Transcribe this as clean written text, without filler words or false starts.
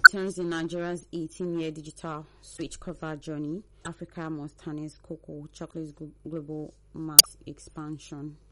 returns in Nigeria's 18-year digital switchover journey. Africa must harness cocoa chocolate's global mass expansion.